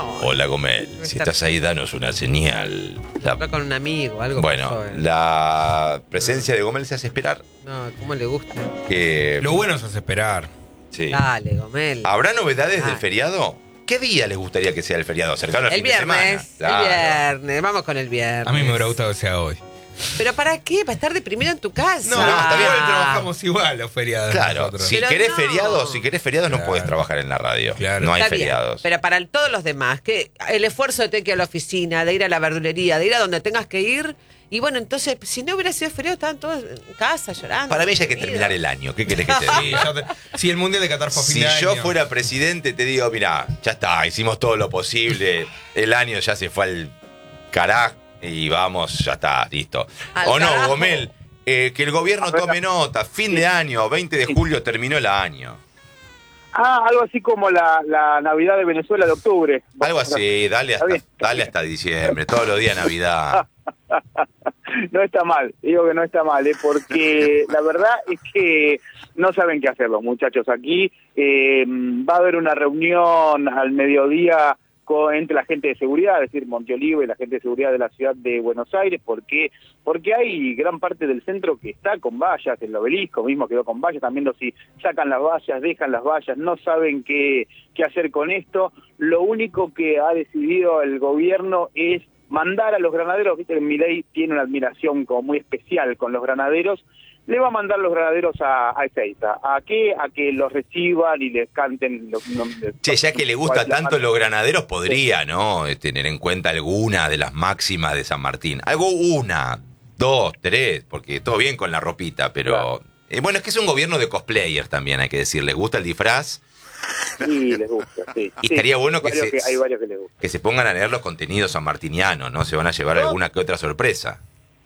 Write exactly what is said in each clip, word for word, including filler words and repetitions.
Oh, Hola, Gomel. Si estás ahí, danos una señal. La... Habla con un amigo, algo. Bueno, pasó, eh. la presencia de Gomel se hace esperar. No, ¿cómo le gusta? Que... Lo bueno es esperar. Sí. Dale, Gomel. ¿Habrá novedades Dale. del feriado? ¿Qué día les gustaría que sea el feriado? Cercano al El fin de semana. viernes, Claro. el viernes. Vamos con el viernes. A mí me hubiera gustado que sea hoy. ¿Pero para qué? ¿Para estar deprimido en tu casa? No, no, está bien. Igual trabajamos igual los feriados. Claro, nosotros. si Pero querés no. feriados, si querés feriados no Claro. podés trabajar en la radio. Claro. No hay Está bien, feriados. pero para todos los demás, que el esfuerzo de tener que ir a la oficina, de ir a la verdulería, de ir a donde tengas que ir, y bueno, entonces, si no hubiera sido feriado, estaban todos en casa llorando. Para mí ya hay que deprimidos. terminar el año. ¿Qué querés que te Sí, diga? ya te- si el Mundial de Qatar fue a fin Si de yo año. fuera presidente, te digo, mira, ya está, hicimos todo lo posible. El año ya se fue al carajo y vamos, ya está, listo. Al O no, carajo. Gomel, eh, que el gobierno tome nota. Fin de año, veinte de julio terminó el año. Ah, algo así como la, la Navidad de Venezuela de octubre. Algo así, dale Está hasta, bien. dale hasta diciembre, todos los días Navidad. No está mal, digo que no está mal, ¿eh? Porque la verdad es que no saben qué hacer los muchachos aquí. Eh, va a haber una reunión al mediodía con, entre la gente de seguridad, es decir, Monteolivo y la gente de seguridad de la ciudad de Buenos Aires, porque porque hay gran parte del centro que está con vallas, el obelisco mismo quedó con vallas, también los si sacan las vallas, dejan las vallas, no saben qué, qué hacer con esto. Lo único que ha decidido el gobierno es mandar a los granaderos, viste que Milei tiene una admiración como muy especial con los granaderos, le va a mandar los granaderos a, a Ezeiza. ¿A qué? A que los reciban y les canten. Los, los, Che, ya que le gusta la- tanto los granaderos, podría, ¿no? Eh, Tener en cuenta alguna de las máximas de San Martín. Algo una, dos, tres, porque todo bien con la ropita, pero... Claro. eh, bueno, es que es un gobierno de cosplayers también, hay que decir. ¿Les gusta el disfraz? Sí, les gusta, sí. Y Sí, estaría bueno que varios se- hay varios que les gusta. Que se pongan a leer los contenidos sanmartinianos, ¿no? Se van a llevar No. alguna que otra sorpresa.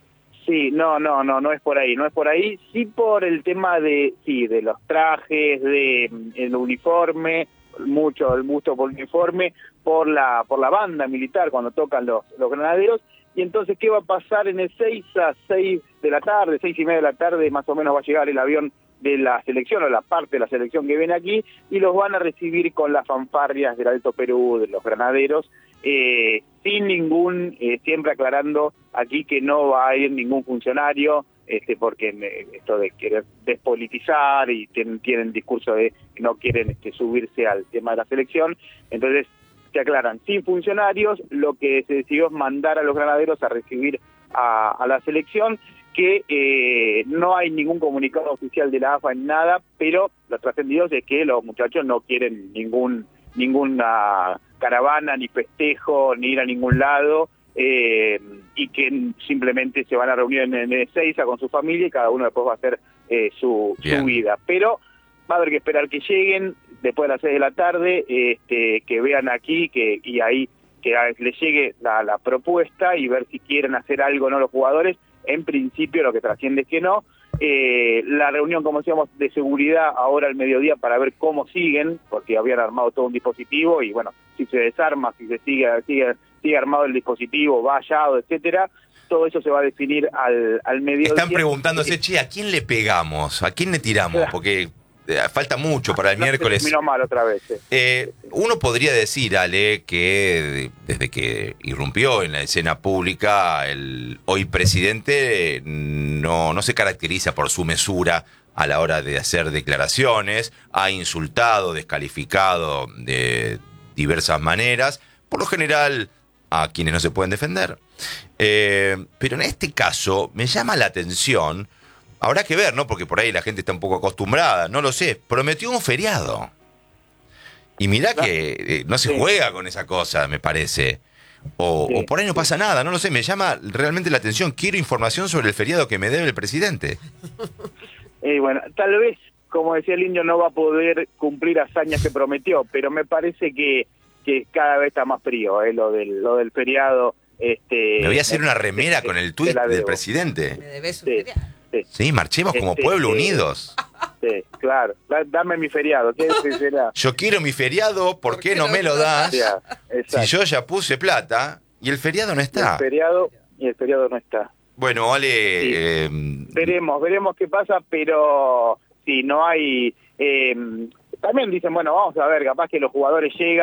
Sí, no, no, no, no es por ahí, no es por ahí. Sí por el tema de, sí, de los trajes, de mm, el uniforme, mucho el gusto por el uniforme, por la, por la banda militar cuando tocan los, los granaderos. Y entonces, ¿qué va a pasar en el seis a seis de la tarde, seis y media de la tarde, más o menos va a llegar el avión de la selección o la parte de la selección que viene aquí y los van a recibir con las fanfarrias del Alto Perú, de los granaderos, eh, sin ningún, eh, siempre aclarando aquí que no va a ir ningún funcionario, este, porque eh, esto de querer despolitizar y tienen, tienen discurso de que no quieren este, subirse al tema de la selección, entonces se aclaran, sin funcionarios, lo que se decidió es mandar a los granaderos a recibir a, a la selección, que eh, no hay ningún comunicado oficial de la A F A en nada, pero lo trascendido es que los muchachos no quieren ningún ninguna caravana, ni festejo, ni ir a ningún lado, eh, y que simplemente se van a reunir en, en Ezeiza con su familia y cada uno después va a hacer eh, su, su vida. Pero va a haber que esperar que lleguen después de las seis de la tarde, este, que vean aquí que y ahí que a- les llegue la, la propuesta y ver si quieren hacer algo o no los jugadores. En principio lo que trasciende es que no. Eh, la reunión, como decíamos, de seguridad ahora al mediodía para ver cómo siguen, porque habían armado todo un dispositivo y bueno, si se desarma, si se sigue sigue, sigue armado el dispositivo, vallado, etcétera, todo eso se va a definir al, al mediodía. Están preguntándose, che, ¿a quién le pegamos? ¿A quién le tiramos? Porque eh, falta mucho para el No, miércoles. terminó mal otra vez. eh. Eh, uno podría decir, Ale, que desde que irrumpió en la escena pública, el hoy presidente no, no se caracteriza por su mesura a la hora de hacer declaraciones, ha insultado, descalificado de diversas maneras, por lo general a quienes no se pueden defender. Eh, pero en este caso me llama la atención, habrá que ver, ¿no? Porque por ahí la gente está un poco acostumbrada, no lo sé, prometió un feriado. Y mirá que eh, no se Sí. juega con esa cosa, me parece. O, Sí, o por ahí no sí. pasa nada, no lo sé, me llama realmente la atención. Quiero información sobre el feriado que me debe el presidente. Y bueno, tal vez, como decía el indio, no va a poder cumplir hazañas que prometió, pero me parece que, que cada vez está más frío, eh, lo del lo del feriado. Este, Me voy a hacer una remera con el tuit te la del debo. presidente. Me debes un Sí, feriado. sí, Sí, marchemos como Este, pueblo eh, unidos. sí, claro. Da- Dame mi feriado. ¿Qué es mi feriado? Yo quiero mi feriado, ¿por ¿Por qué qué no no me lo lo das? Ya, Si exacto. yo ya puse plata y el feriado no Y está. el feriado y el feriado no está. Bueno, Ale, Sí. eh, Veremos, veremos qué pasa, pero si no hay... eh, también dicen, bueno, vamos a ver, capaz que los jugadores llegan